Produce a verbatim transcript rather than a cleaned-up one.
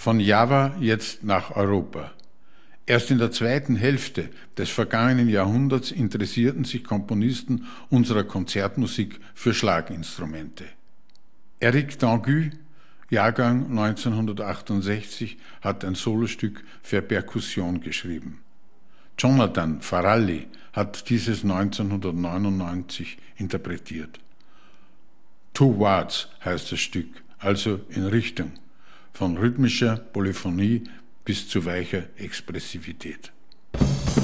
Von Java jetzt nach Europa. Erst in der zweiten Hälfte des vergangenen Jahrhunderts interessierten sich Komponisten unserer Konzertmusik für Schlaginstrumente. Eric Tanguy, Jahrgang neunzehnhundertachtundsechzig, hat ein Solostück für Perkussion geschrieben. Jonathan Faralli hat dieses neunzehnhundertneunundneunzig interpretiert. Towards heißt das Stück, also in Richtung, von rhythmischer Polyphonie bis zu weicher Expressivität.